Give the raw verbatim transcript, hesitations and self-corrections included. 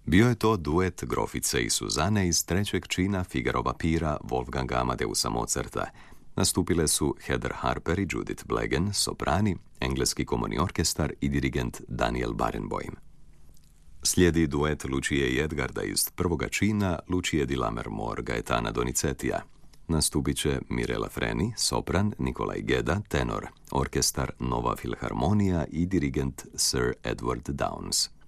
Bio je to duet grofice i Suzane iz trećeg čina Figarova pira Wolfganga Amadeusa Mozarta. Nastupile su Heather Harper i Judith Blegen, soprani, engleski komorni orkestar i dirigent Daniel Barenboim. Slijedi duet Lucije i Edgarda iz prvoga čina, Lucije di Lammermoor, Gaetana Donizetija. Nastupit će Mirela Freni, sopran, Nikolaj Geda, tenor, orkestar Nova Filharmonija i dirigent Sir Edward Downes.